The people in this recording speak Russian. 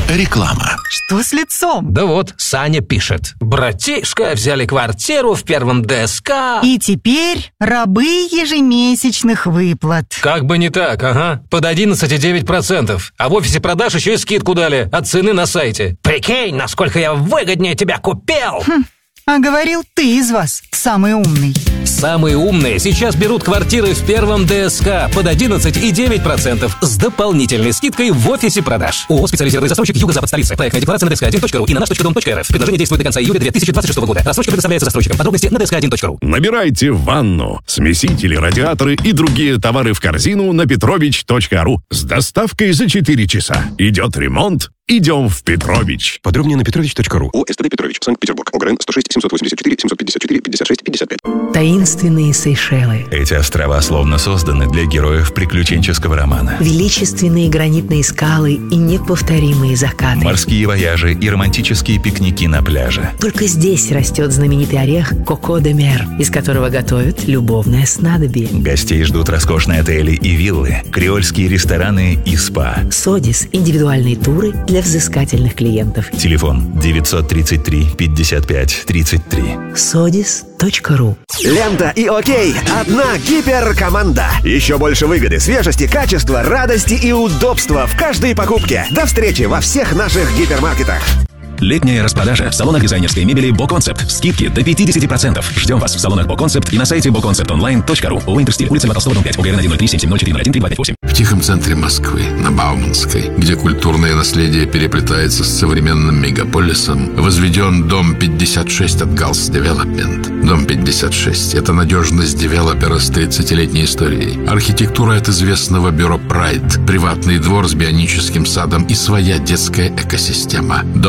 Реклама. Что с лицом? Да вот, Саня пишет. Братишка, взяли квартиру в первом ДСК. И теперь рабы ежемесячных выплат. Как бы не так, ага. Под 11,9%. А в офисе продаж еще и скидку дали от цены на сайте. Прикинь, насколько я выгоднее тебя купил. А говорил, ты из вас самый умный. Самые умные сейчас берут квартиры в первом ДСК под 11,9% с дополнительной скидкой в офисе продаж. ООО «Специализированный застройщик Юго-Запад столицы». Проектная декларация на dsk1.ru и на nаш.dom.rf. Предложение действует до конца июля 2026 года. Рассрочка предоставляется застройщикам. Подробности на dsk1.ru. Набирайте ванну, смесители, радиаторы и другие товары в корзину на petrovich.ru с доставкой за 4 часа. Идет ремонт. Идем в Петрович. Подробнее на petrovich.ru. ОСТД Петрович, Санкт-Петербург. ОГРН 106 784 754 56 55. Таинственные Сейшелы. Эти острова словно созданы для героев приключенческого романа. Величественные гранитные скалы и неповторимые закаты. Морские вояжи и романтические пикники на пляже. Только здесь растет знаменитый орех Коко де Мер, из которого готовят любовное снадобье. Гостей ждут роскошные отели и виллы, креольские рестораны и спа. Содис – индивидуальные туры для взыскательных клиентов. Телефон 933 55 33. Sodis.ru. Лента и Окей. Одна гиперкоманда. Еще больше выгоды, свежести, качества, радости и удобства в каждой покупке. До встречи во всех наших гипермаркетах. Летняя распродажа в салонах дизайнерской мебели «Боконцепт». Скидки до 50%. Ждем вас в салонах «Боконцепт» и на сайте boconceptonline.ru. ООО «Интерстиль», улица Льва Толстого, дом 5, ОГРН 103-774-01-3258. В тихом центре Москвы, на Бауманской, где культурное наследие переплетается с современным мегаполисом, возведен Дом 56 от Галс Девелопмент. Дом 56 – это надежность девелопера с 30-летней историей. Архитектура от известного бюро «Прайд», приватный двор с бионическим садом и своя детская экосистема.